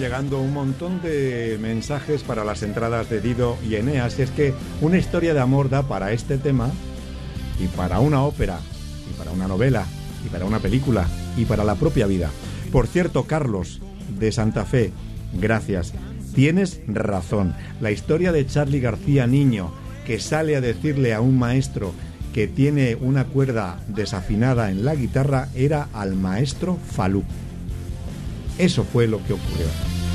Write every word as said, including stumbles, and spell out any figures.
llegando un montón de mensajes para las entradas de Dido y Eneas. Y es que una historia de amor da para este tema, y para una ópera, y para una novela, y para una película, y para la propia vida. Por cierto, Carlos, de Santa Fe, gracias. Tienes razón. La historia de Charly García niño, que sale a decirle a un maestro que tiene una cuerda desafinada en la guitarra, era al maestro Falú. Eso fue lo que ocurrió.